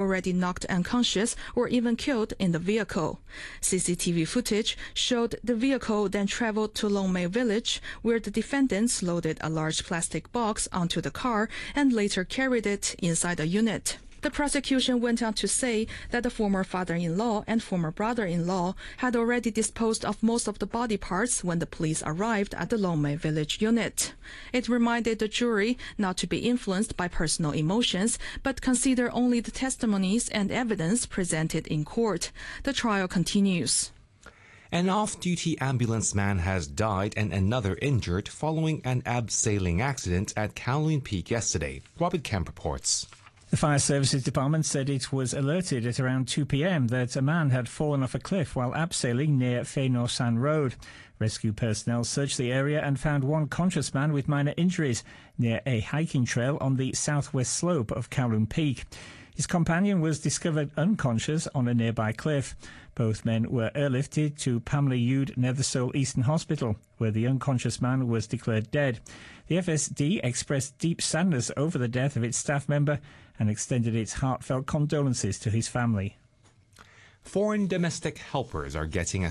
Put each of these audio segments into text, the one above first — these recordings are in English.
already knocked unconscious or even killed in the vehicle. CCTV footage showed the vehicle then traveled to Longmei Village, where the defendants loaded a large plastic box onto the car and later carried it inside the unit. The prosecution went on to say that the former father-in-law and former brother-in-law had already disposed of most of the body parts when the police arrived at the Longmei Village unit. It reminded the jury not to be influenced by personal emotions, but consider only the testimonies and evidence presented in court. The trial continues. An off-duty ambulance man has died and another injured following an abseiling accident at Kowloon Peak yesterday. Robert Kemp reports. The Fire Services Department said it was alerted at around 2 p.m. that a man had fallen off a cliff while abseiling near Fei-No-San Road. Rescue personnel searched the area and found one conscious man with minor injuries near a hiking trail on the southwest slope of Kowloon Peak. His companion was discovered unconscious on a nearby cliff. Both men were airlifted to Pamela Yude Nethersoul Eastern Hospital, where the unconscious man was declared dead. The FSD expressed deep sadness over the death of its staff member and extended its heartfelt condolences to his family. Foreign domestic helpers are getting a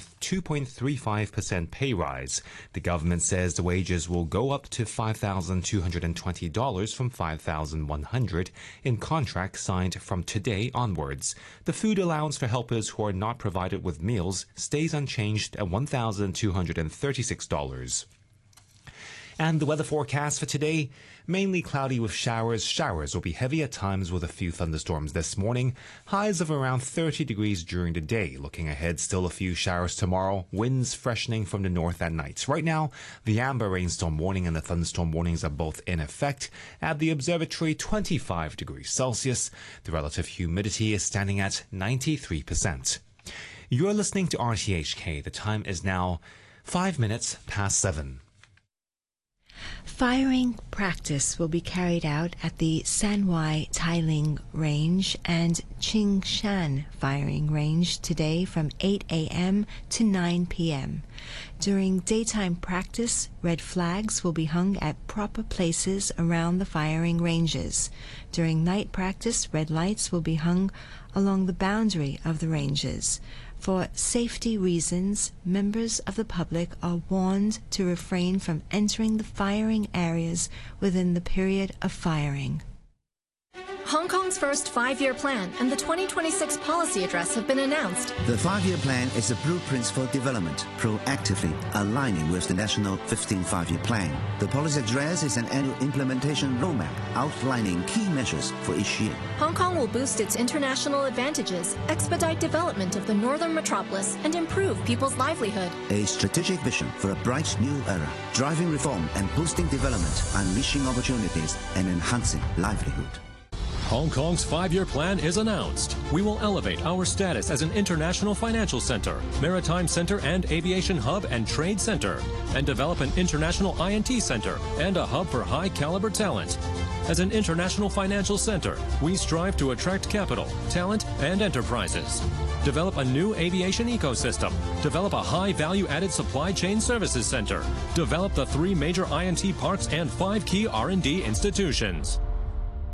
2.35% pay rise. The government says the wages will go up to $5,220 from $5,100 in contracts signed from today onwards. The food allowance for helpers who are not provided with meals stays unchanged at $1,236. And the weather forecast for today, mainly cloudy with showers. Showers will be heavy at times with a few thunderstorms this morning. Highs of around 30 degrees during the day. Looking ahead, still a few showers tomorrow. Winds freshening from the north at night. Right now, the amber rainstorm warning and the thunderstorm warnings are both in effect. At the observatory, 25 degrees Celsius. The relative humidity is standing at 93%. You're listening to RTHK. The time is now 5 minutes past 7. Firing practice will be carried out at the Sanwai Tailing Range and Qingshan Firing Range today from 8 a.m. to 9 p.m. During daytime practice, red flags will be hung at proper places around the firing ranges. During night practice, red lights will be hung along the boundary of the ranges. For safety reasons, members of the public are warned to refrain from entering the firing areas within the period of firing. Hong Kong's first five-year plan and the 2026 policy address have been announced. The five-year plan is a blueprint for development, proactively aligning with the national 15th five-year plan. The policy address is an annual implementation roadmap outlining key measures for each year. Hong Kong will boost its international advantages, expedite development of the northern metropolis, and improve people's livelihood. A strategic vision for a bright new era, driving reform and boosting development, unleashing opportunities and enhancing livelihood. Hong Kong's five-year plan is announced. We will elevate our status as an international financial center, maritime center and aviation hub and trade center, and develop an international INT center and a hub for high-caliber talent. As an international financial center, we strive to attract capital, talent, and enterprises. Develop a new aviation ecosystem. Develop a high-value-added supply chain services center. Develop the 3 major INT parks and 5 key R&D institutions.